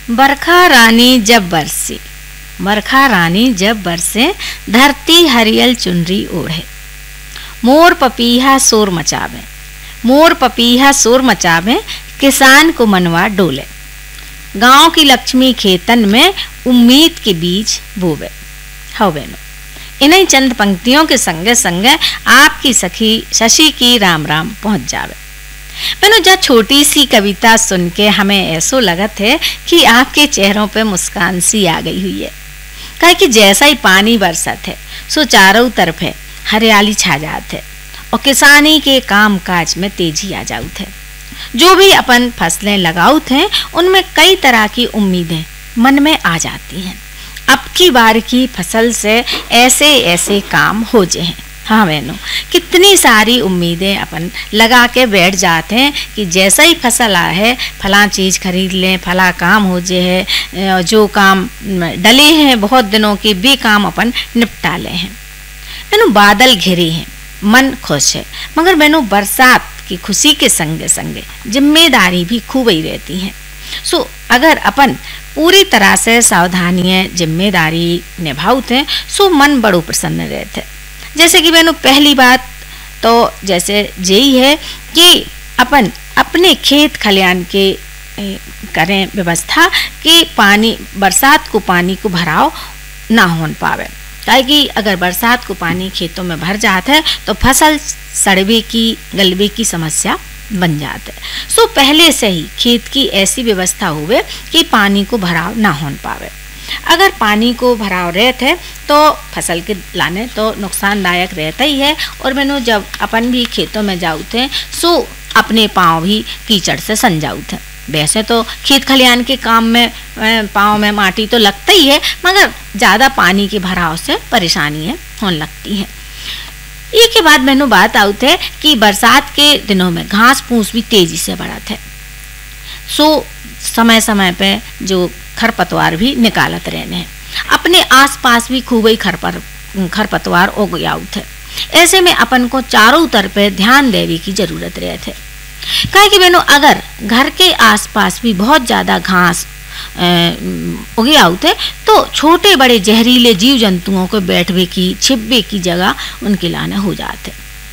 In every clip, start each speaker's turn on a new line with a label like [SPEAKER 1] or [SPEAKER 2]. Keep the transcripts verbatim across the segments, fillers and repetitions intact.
[SPEAKER 1] बरखा रानी जब बरसे, बरखा रानी जब बरसे, धरती हरियल चुनरी ओढ़े। मोर पपीहा शोर मचावे, मोर पपीहा शोर मचावे, किसान को मनवा डोले। गांव की लक्ष्मी खेतन में उम्मीद के बीज बोवे। हो बहनों, इन्हीं चंद पंक्तियों के संगे संगे आपकी सखी शशि की राम राम पहुंच जावे। मैंने जब छोटी सी कविता सुन के हमें ऐसो लगत है कि आपके चेहरों पे मुस्कान सी आ गई हुई है। कहे कि जैसा ही पानी बरसत है सो चारों तरफ है हरियाली छा जात है और किसानी के काम काज में तेजी आ जाउत है। जो भी अपन फसलें लगाउत हैं उनमें कई तरह की उम्मीदें मन में आ जाती हैं। अब की बार की फसल से ऐसे ऐसे काम हो जे हैं। हाँ बहनों, कितनी सारी उम्मीदें अपन लगा के बैठ जाते हैं कि जैसा ही फसल आ है फला चीज़ खरीद लें, फला काम हो जे है, जो काम डले हैं बहुत दिनों के भी काम अपन निपटा ले हैं। बहनों, बादल घिरे हैं, मन खुश है, मगर बहनों बरसात की खुशी के संगे संगे जिम्मेदारी भी खूब ही रहती हैं। सो अगर अपन पूरी तरह से सावधानियाँ जिम्मेदारी निभाते हैं सो मन बड़ो प्रसन्न रहते। जैसे कि बहनों पहली बात तो जैसे यही है कि अपन अपने खेत खलियान के करें व्यवस्था कि पानी बरसात को पानी को भराव ना हो पावे। कि अगर बरसात को पानी खेतों में भर जाता है तो फसल सड़वे की गलबे की समस्या बन जाता है। सो पहले से ही खेत की ऐसी व्यवस्था हुए कि पानी को भराव ना हो पावे। अगर पानी को भराव रहते है तो फसल के लाने तो नुकसानदायक रहता ही है। और मैंने जब अपन भी खेतों में जाऊते हैं सो अपने पाँव भी कीचड़ से सन जाऊते हैं। वैसे तो खेत खलियान के काम में पाँव में माटी तो लगता ही है, मगर ज़्यादा पानी के भराव से परेशानियाँ होने लगती हैं। ये के बाद मैंने बात आउत है कि बरसात के दिनों में घास फूस भी तेजी से बढ़त है। सो समय समय पे जो खरपतवार भी निकालत रहने हैं। अपने आसपास भी खूब ही खरपर खरपतवार उग आउत है। ऐसे में अपन को चारों तरफ ध्यान देने की जरूरत रहती है। कहे कि बहनों अगर घर के आसपास भी बहुत ज़्यादा घास उगे आउत है तो छोटे बड़े जहरीले जीव जंतुओं को बैठने की छिपने की जगह उनके लाने हो जाते,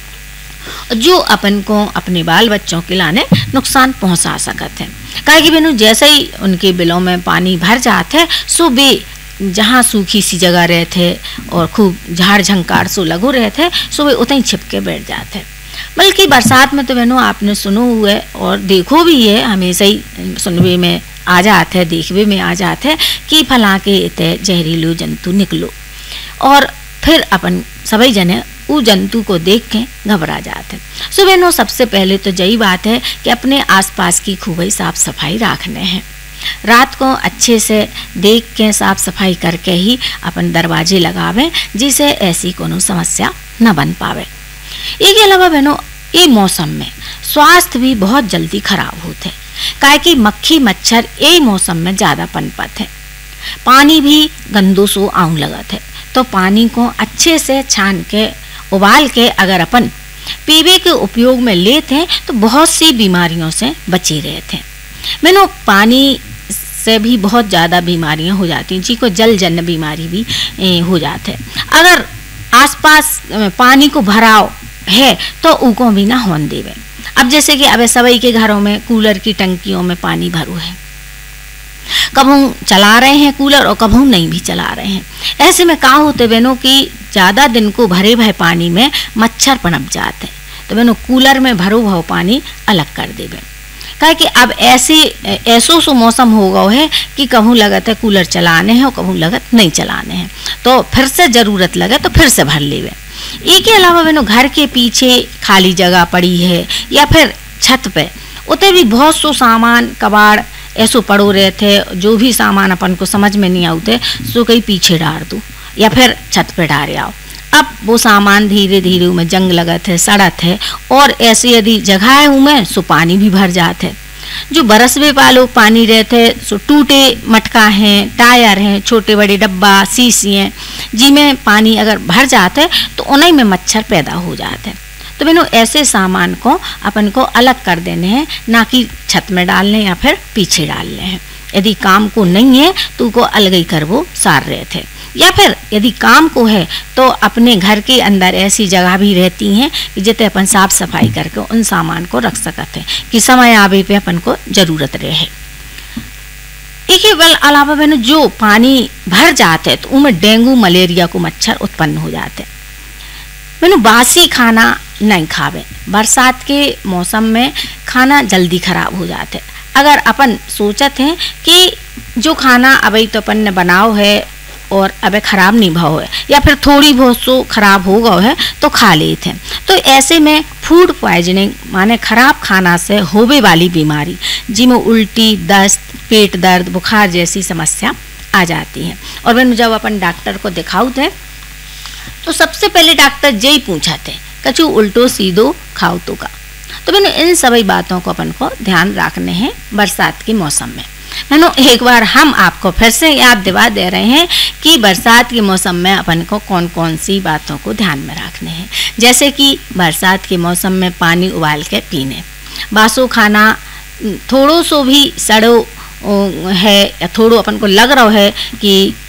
[SPEAKER 1] जो अपन को अपने बाल बच्चों के लाने नुकसान पहुंचा सकते हैं। कहे कि बहनों जैसे ही उनके बिलों में पानी भर जाते हैं सो वे जहाँ सूखी सी जगह रहते और खूब झाड़ झंकार सो लगो रहते सो वे उतहीं छिप के बैठ जाते हैं। बल्कि बरसात में तो बहनों आपने सुनो हुआ है और देखो भी है, हमेशा ही सुनवे में आ जाते हैं, देखवे में आ जाते हैं कि फला के इतने जहरीले जंतु निकलो, और फिर अपन सभी जने उस जंतु को देख के घबरा जाते हैं। सो बहनों सबसे पहले तो यही बात है कि अपने आसपास की खूब ही साफ सफाई रखने हैं। रात को अच्छे से देख के साफ सफाई करके ही अपन दरवाजे लगावें जिसे ऐसी कोनो समस्या न बन पावे। इसके अलावा बहनों ये मौसम में स्वास्थ्य भी बहुत जल्दी खराब होते हैं, काहे कि मक्खी मच्छर ये मौसम में ज़्यादा पनपत है। पानी भी गंदो सो आउं लगत है, तो पानी को अच्छे से छान के उबाल के अगर अपन पीने के उपयोग में लेते हैं तो बहुत सी बीमारियों से बचे रहते हैं। मैंने पानी से भी बहुत ज़्यादा बीमारियां हो जाती हैं, जिनको जल जन्य बीमारी भी ए, हो जाते हैं। अगर आसपास पानी को भराव है तो उनको भी ना होने देवे। अब जैसे कि अब सभी के घरों में कूलर की टंकियों में पानी भरो है, कभी चला रहे हैं कूलर और कभी नहीं भी चला रहे हैं। ऐसे में क्या होते बहनों कि ज़्यादा दिन को भरे भरे पानी में मच्छर पनप जाते हैं, तो बहनों कूलर में भरो भरो पानी अलग कर देवे। कहे कि अब ऐसे ऐसो सो मौसम हो गया है कि कहूँ लगत है कूलर चलाने हैं और कहूँ लगत नहीं चलाने हैं, तो फिर से ज़रूरत लगे तो फिर से भर लेवे। इसके अलावा बहनों घर के पीछे खाली जगह पड़ी है या फिर छत पे, उते भी बहुत सो सामान कबाड़ ऐसो पड़ो रहते, जो भी सामान अपन को समझ में नहीं आते सो कहीं पीछे डाल दो या फिर छत पे डाल आओ। अब वो सामान धीरे धीरे उमें जंग लगत है, सड़त है, और ऐसी यदि जगह है उमें सो पानी भी भर जाते है। जो बरसवे वालों पानी रहते सो टूटे मटका हैं, टायर हैं, छोटे बड़े डब्बा शीशियाँ, जिनमें पानी अगर भर जाते तो उन्हीं में मच्छर पैदा हो जाते हैं। तो बहनों ऐसे सामान को अपन को अलग कर देने हैं, ना कि छत में डालने या फिर पीछे डालने हैं। यदि काम को नहीं है तो उनको अलग कर वो सार रहे थे। या फिर यदि काम को है तो अपने घर के अंदर ऐसी जगह भी रहती हैं कि जितने अपन साफ सफाई करके उन सामान को रख सकते हैं कि समय आवे पे अपन को जरूरत रहे। एक ही बल अलावा बहनों जो पानी भर जाते तो उनमें डेंगू मलेरिया को मच्छर उत्पन्न हो जाते। मैंने बासी खाना नहीं खावे, बरसात के मौसम में खाना जल्दी खराब हो जाते। अगर अपन सोचते हैं कि जो खाना अभी तो अपन ने बनाओ है और अबे खराब नहीं भाव है या फिर थोड़ी बहुत सो खराब हो गया है तो खा लेते हैं, तो ऐसे में फूड पॉइजनिंग माने खराब खाना से होवे वाली बीमारी जिसमें उल्टी, दस्त, पेट दर्द, बुखार जैसी समस्या आ जाती है। और मैंने जब अपन डॉक्टर को दिखाऊ थे तो सबसे पहले डॉक्टर यही पूछा थे कछु उल्टो सीधो खाओ तो का। तो मैंने इन सभी बातों को अपन को ध्यान रखने हैं बरसात के मौसम में। मैंने एक बार हम आपको फिर से याद दिवा दे रहे हैं कि बरसात के मौसम में अपन को कौन कौन सी बातों को ध्यान में रखने हैं। जैसे कि बरसात के मौसम में पानी उबाल के पीने, बासो खाना थोड़ो सो भी सड़ो है या थोड़ो अपन को लग रहा है कि